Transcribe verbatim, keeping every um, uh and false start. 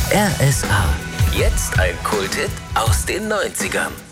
R S A. Jetzt ein Kulthit aus den neunzigern.